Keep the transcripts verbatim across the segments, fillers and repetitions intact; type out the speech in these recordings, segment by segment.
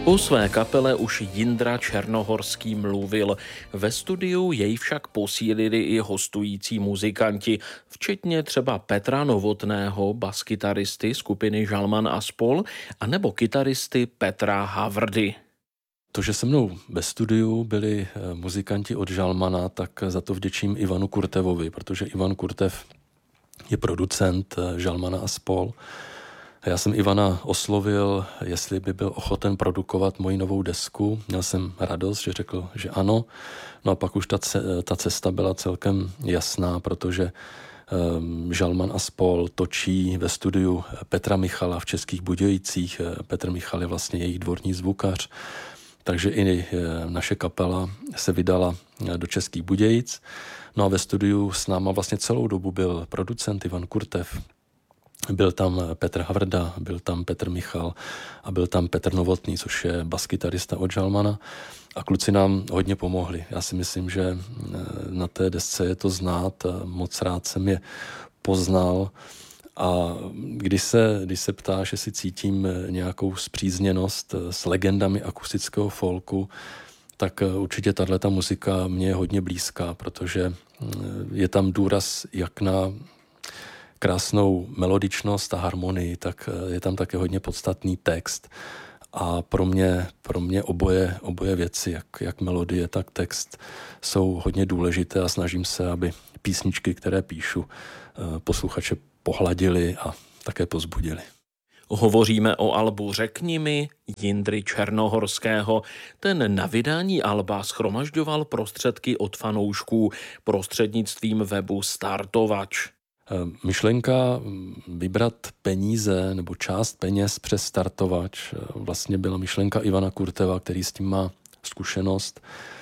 O své kapele už Jindra Černohorský mluvil. Ve studiu jej však posílili i hostující muzikanti, včetně třeba Petra Novotného, baskytaristy skupiny Žalman a spol, anebo kytaristy Petra Havrdy. To, že se mnou ve studiu byli muzikanti od Žalmana, tak za to vděčím Ivanu Kurtevovi, protože Ivan Kurtev je producent Žalmana a spol. Já jsem Ivana oslovil, jestli by byl ochoten produkovat moji novou desku. Měl jsem radost, že řekl, že ano. No a pak už ta, ta cesta byla celkem jasná, protože um, Žalman a spol točí ve studiu Petra Michala v Českých Budějicích. Petr Michal je vlastně jejich dvorní zvukař. Takže i naše kapela se vydala do Českých Budějic. No a ve studiu s náma vlastně celou dobu byl producent Ivan Kurtev. Byl tam Petr Havrda, byl tam Petr Michal a byl tam Petr Novotný, což je baskytarista od Žalmana. A kluci nám hodně pomohli. Já si myslím, že na té desce je to znát. Moc rád jsem je poznal. A když se, když se ptáš, jestli cítím nějakou spřízněnost s legendami akustického folku, tak určitě tato muzika mě je hodně blízká, protože je tam důraz jak na krásnou melodičnost a harmonii, tak je tam také hodně podstatný text. A pro mě, pro mě oboje, oboje věci, jak, jak melodie, tak text, jsou hodně důležité a snažím se, aby písničky, které píšu, posluchače pohladili a také pozbudili. Hovoříme o albu Řekni mi Jindry Černohorského. Ten na vydání alba shromažďoval prostředky od fanoušků prostřednictvím webu Startovač. Myšlenka vybrat peníze nebo část peněz přes Startovač vlastně byla myšlenka Ivana Kurteva, který s tím má zkušenost.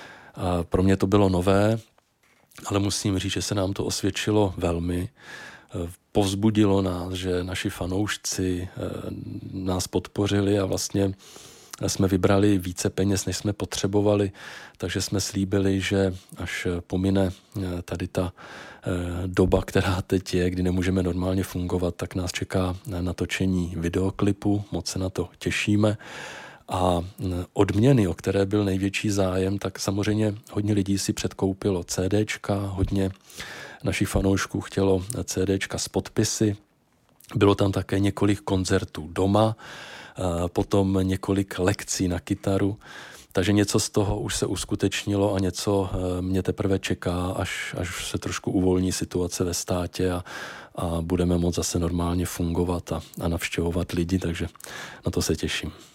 A pro mě to bylo nové, ale musím říct, že se nám to osvědčilo velmi. Povzbudilo nás, že naši fanoušci nás podpořili a vlastně jsme vybrali více peněz, než jsme potřebovali, takže jsme slíbili, že až pomine tady ta doba, která teď je, kdy nemůžeme normálně fungovat, tak nás čeká natočení videoklipu, moc se na to těšíme. A odměny, o které byl největší zájem, tak samozřejmě hodně lidí si předkoupilo CDčka, hodně našich fanoušků chtělo CDčka s podpisy. Bylo tam také několik koncertů doma, potom několik lekcí na kytaru, takže něco z toho už se uskutečnilo a něco mě teprve čeká, až, až se trošku uvolní situace ve státě a, a budeme moct zase normálně fungovat a, a navštěvovat lidi, takže na to se těším.